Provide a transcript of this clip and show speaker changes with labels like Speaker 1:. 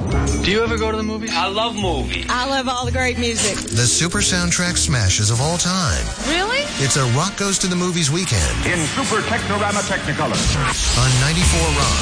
Speaker 1: Do you ever go to the movies?
Speaker 2: I love movies.
Speaker 3: I love all the great music.
Speaker 4: The super soundtrack smashes of all time.
Speaker 3: Really?
Speaker 4: It's a Rock Goes to the Movies weekend
Speaker 5: in Super Technorama Technicolor
Speaker 4: on 94 Rock.